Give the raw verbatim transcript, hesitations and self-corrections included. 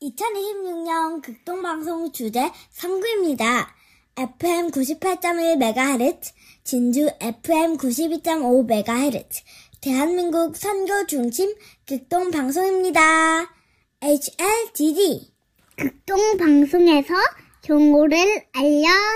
이천이십육 년 극동방송 주제 삼 구입니다. 에프엠 구십팔 점 일 메가헤르츠, 진주 에프엠 구십이 점 오 메가헤르츠, 대한민국 선교 중심 극동방송입니다. 에이치엘디디 극동방송에서 정보를 알려